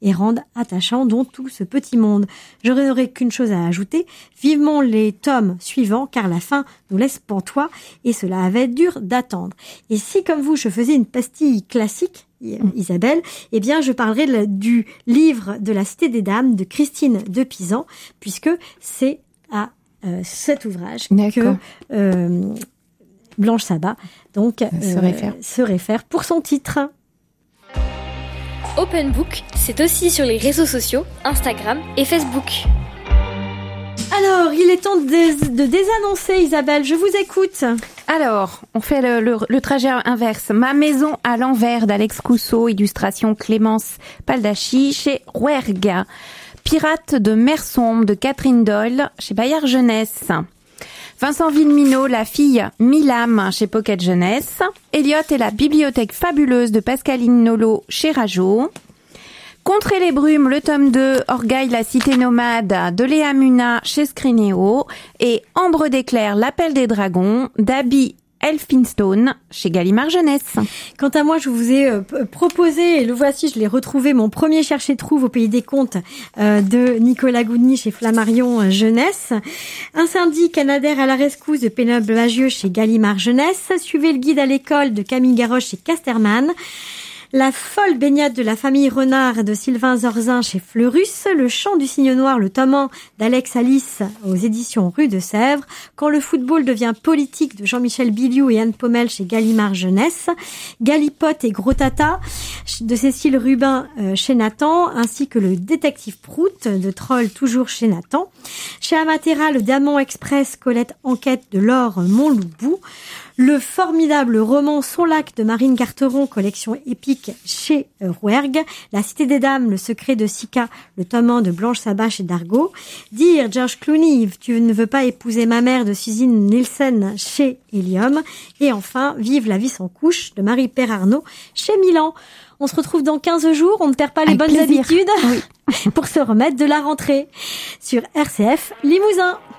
et rendent attachant donc tout ce petit monde. Je n'aurai qu'une chose à ajouter, vivement les tomes suivants, car la fin nous laisse pantois, et cela avait dur d'attendre. Et si, comme vous, je faisais une pastille classique, Isabelle, eh bien, je parlerai du livre de la Cité des Dames de Christine de Pisan, puisque c'est à cet ouvrage que Blanche Sabat donc se réfère pour son titre. Open Book, c'est aussi sur les réseaux sociaux, Instagram et Facebook. Alors, il est temps de désannoncer, Isabelle, je vous écoute. Alors, on fait le trajet inverse. Ma maison à l'envers d'Alex Cousseau, illustration Clémence Paldachi chez Rouergue. Pirates de mer sombre de Catherine Doyle chez Bayard Jeunesse. Vincent Villeminot, La fille Milam chez Pocket Jeunesse. Elliot et la bibliothèque fabuleuse de Pascaline Nolo chez Rajo. Contrer les brumes, le tome 2, Orgueil, la cité nomade de Léa Muna chez Scrinéo. Et Ambre d'éclair, l'appel des dragons d'Abby Elphinstone chez Gallimard Jeunesse. Quant à moi, je vous ai proposé, et le voici, je l'ai retrouvé, mon premier chercher-trouve au pays des contes de Nicolas Goudny chez Flammarion Jeunesse. Incendie canadaire à la rescousse de Pénélope Bagieux chez Gallimard Jeunesse. Suivez le guide à l'école de Camille Garroche chez Casterman. La folle baignade de la famille Renard de Sylvain Zorzin chez Fleurus, Le chant du cygne noir, le tome 1 d'Alex Alice aux éditions Rue de Sèvres, Quand le football devient politique de Jean-Michel Biliou et Anne Pommel chez Gallimard Jeunesse, Galipote et Gros Tata de Cécile Rubin chez Nathan, ainsi que Le détective Prout de Troll toujours chez Nathan. Chez Amatera, Le Diamant Express, Colette Enquête de Laure Montloubou. Le formidable roman Son lac de Marine Carteron, collection épique chez Rouergue. La Cité des Dames, Le secret de Sika, le tome 1 de Blanche Sabat chez Dargaud. Dire George Clooney, Tu ne veux pas épouser ma mère de Suzanne Nielsen chez Helium. Et enfin, Vive la vie sans couche de Marie-Père Arnaud chez Milan. On se retrouve dans 15 jours, on ne perd pas les bonnes habitudes pour se remettre de la rentrée sur RCF Limousin.